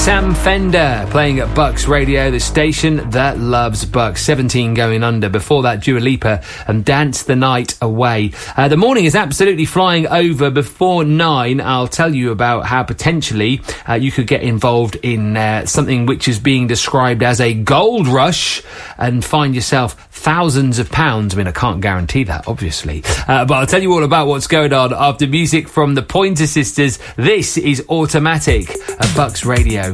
Sam Fender playing at Bucks Radio, the station that loves Bucks. 17 going under. Before that, Dua Lipa and Dance the Night Away. The morning is absolutely flying over. Before 9, I'll tell you about how potentially you could get involved in something which is being described as a gold rush and find yourself thousands of pounds. I mean, I can't guarantee that, obviously. But I'll tell you all about what's going on after music from the Pointer Sisters. This is Automatic at Bucks Radio.